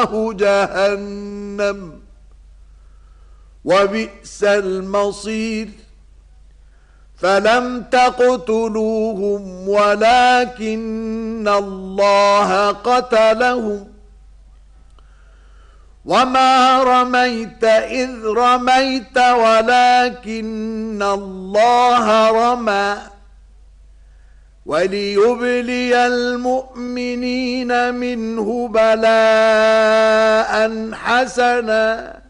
ومأواه جهنم وبئس المصير فلم تقتلوهم ولكن الله قتلهم وما رميت إذ رميت ولكن الله رمى وليبلي المؤمنين منه بلاء حسنا